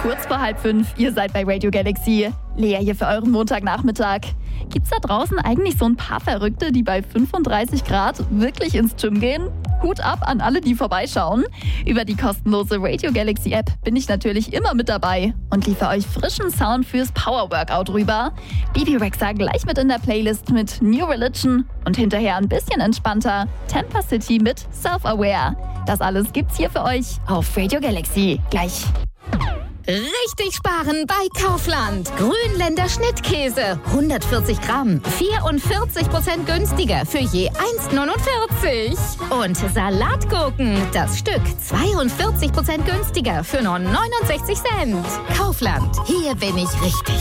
Kurz vor 4:30, ihr seid bei Radio Galaxy. Lea hier für euren Montagnachmittag. Gibt's da draußen eigentlich so ein paar Verrückte, die bei 35 Grad wirklich ins Gym gehen? Hut ab an alle, die vorbeischauen. Über die kostenlose Radio Galaxy App bin ich natürlich immer mit dabei und liefere euch frischen Sound fürs Power Workout rüber. Bibi Rexha gleich mit in der Playlist mit New Religion und hinterher ein bisschen entspannter Tampa City mit Self-Aware. Das alles gibt's hier für euch auf Radio Galaxy. Gleich. Richtig sparen bei Kaufland. Grünländer Schnittkäse. 140 Gramm. 44% günstiger für je 1,49. Und Salatgurken. Das Stück 42% günstiger für nur 69 Cent. Kaufland. Hier bin ich richtig.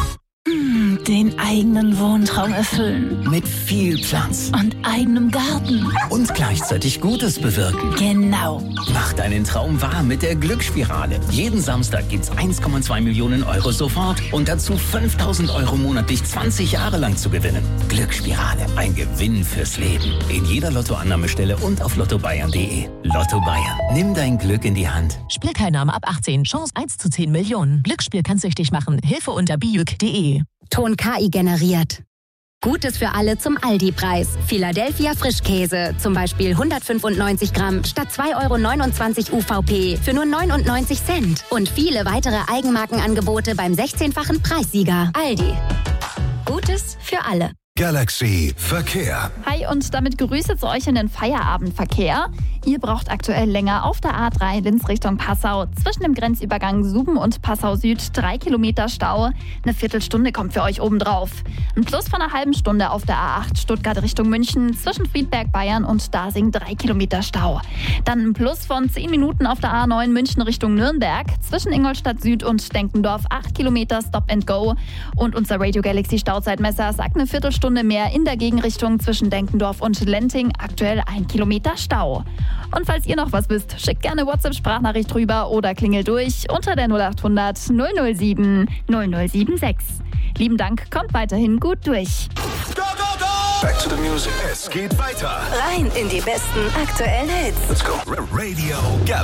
Den eigenen Wohntraum erfüllen. Mit viel Platz. Und eigenem Garten. Und gleichzeitig Gutes bewirken. Genau. Mach deinen Traum wahr mit der Glücksspirale. Jeden Samstag gibt's 1,2 Millionen Euro sofort und dazu 5.000 Euro monatlich 20 Jahre lang zu gewinnen. Glücksspirale, ein Gewinn fürs Leben. In jeder Lottoannahmestelle und auf lottobayern.de. Lotto Bayern, nimm dein Glück in die Hand. Spielteilnahme ab 18, Chance 1 zu 10 Millionen. Glücksspiel kann süchtig machen. Hilfe unter biuk.de. Ton KI generiert. Gutes für alle zum Aldi-Preis. Philadelphia Frischkäse, zum Beispiel 195 Gramm statt 2,29 € UVP für nur 99 Cent. Und viele weitere Eigenmarkenangebote beim 16-fachen Preissieger. Aldi. Gutes für alle. Galaxy Verkehr. Hi und damit Grüße zu euch in den Feierabendverkehr. Ihr braucht aktuell länger auf der A3 Linz Richtung Passau. Zwischen dem Grenzübergang Suben und Passau Süd 3 Kilometer Stau. Eine Viertelstunde kommt für euch obendrauf. Ein Plus von einer halben Stunde auf der A8 Stuttgart Richtung München. Zwischen Friedberg Bayern und Dasing 3 Kilometer Stau. Dann ein Plus von 10 Minuten auf der A9 München Richtung Nürnberg. Zwischen Ingolstadt Süd und Denkendorf 8 Kilometer Stop and Go. Und unser Radio Galaxy Stauzeitmesser sagt eine Viertelstunde mehr in der Gegenrichtung zwischen Denkendorf und Lenting. Aktuell 1 Kilometer Stau. Und falls ihr noch was wisst, schickt gerne WhatsApp-Sprachnachricht rüber oder klingelt durch unter der 0800 007 0076. Lieben Dank, kommt weiterhin gut durch. Go, go, go! Back to the music. Es geht weiter. Rein in die besten aktuellen Hits. Let's go. Radio Galaxy.